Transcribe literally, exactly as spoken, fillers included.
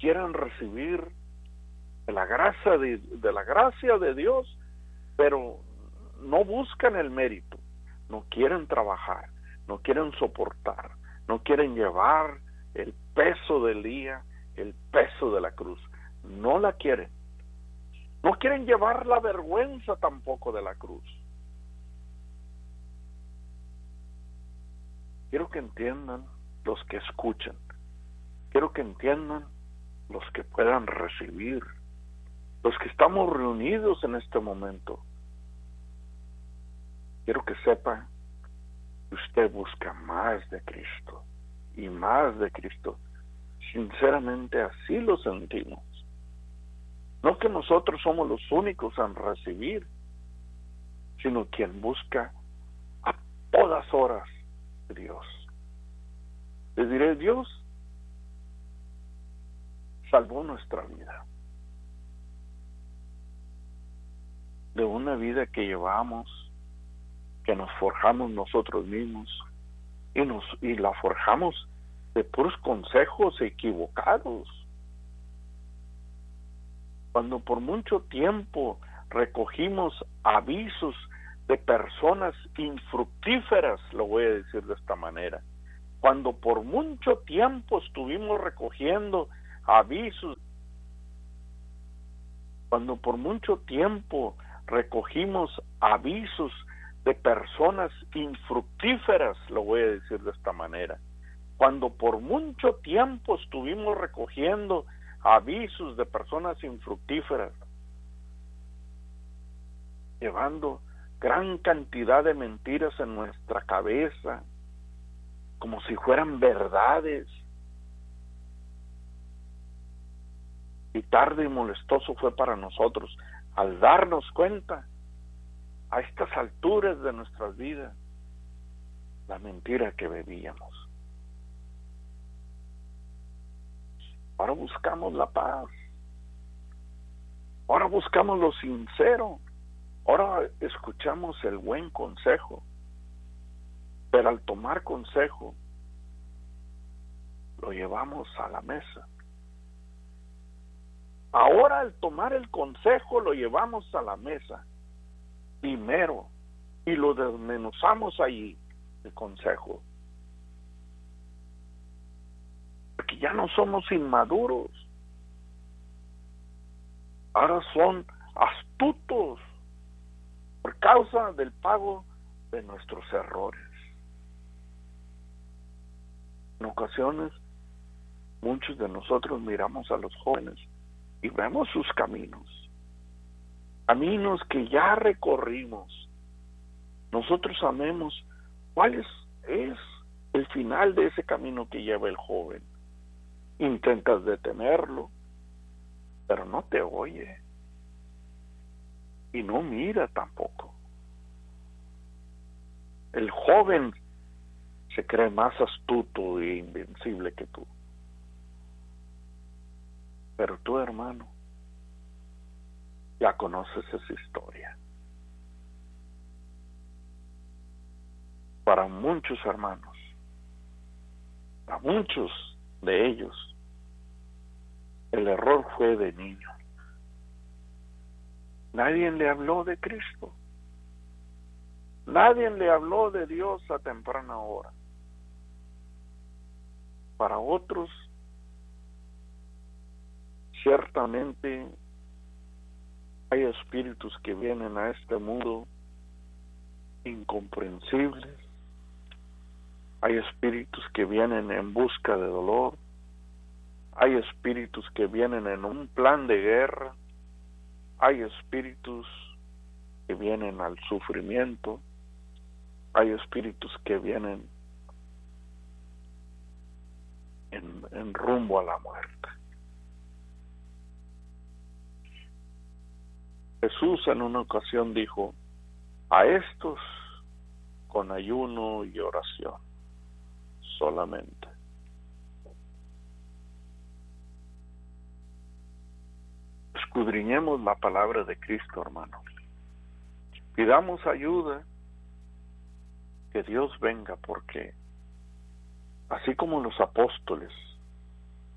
quieren recibir de la gracia de, de la gracia de Dios, pero no buscan el mérito, no quieren trabajar, no quieren soportar, no quieren llevar el peso del día, el peso de la cruz, no la quieren, no quieren llevar la vergüenza tampoco de la cruz. Quiero que entiendan los que escuchan, quiero que entiendan los que puedan recibir, los que estamos reunidos en este momento. Quiero que sepa que usted busca más de Cristo y más de Cristo. Sinceramente así lo sentimos. No que nosotros somos los únicos en recibir, sino quien busca a todas horas de Dios. Les diré, Dios salvó nuestra vida de una vida que llevamos, que nos forjamos nosotros mismos y nos y la forjamos de puros consejos equivocados. Cuando por mucho tiempo recogimos avisos de personas infructíferas, lo voy a decir de esta manera, cuando por mucho tiempo estuvimos recogiendo avisos, cuando por mucho tiempo recogimos avisos de personas infructíferas, lo voy a decir de esta manera, cuando por mucho tiempo estuvimos recogiendo avisos de personas infructíferas, llevando gran cantidad de mentiras en nuestra cabeza, como si fueran verdades, y tarde y molestoso fue para nosotros al darnos cuenta a estas alturas de nuestras vidas la mentira que bebíamos. Ahora buscamos la paz, ahora buscamos lo sincero, ahora escuchamos el buen consejo, pero al tomar consejo lo llevamos a la mesa. Ahora al tomar el consejo lo llevamos a la mesa primero y lo desmenuzamos allí, el consejo. Porque ya no somos inmaduros, ahora son astutos por causa del pago de nuestros errores. En ocasiones, muchos de nosotros miramos a los jóvenes y vemos sus caminos, caminos que ya recorrimos. Nosotros sabemos cuál es, es el final de ese camino que lleva el joven. Intentas detenerlo, pero no te oye y no mira tampoco. El joven se cree más astuto e invencible que tú. Pero tú, hermano, ya conoces esa historia. Para muchos hermanos, para muchos de ellos, el error fue de niño. Nadie le habló de Cristo. Nadie le habló de Dios a temprana hora. Para otros, ciertamente hay espíritus que vienen a este mundo incomprensibles. Hay espíritus que vienen en busca de dolor. Hay espíritus que vienen en un plan de guerra. Hay espíritus que vienen al sufrimiento. Hay espíritus que vienen en, en rumbo a la muerte. Jesús en una ocasión dijo, a estos con ayuno y oración solamente. Escudriñemos la palabra de Cristo, hermano. Pidamos ayuda, que Dios venga, porque así como los apóstoles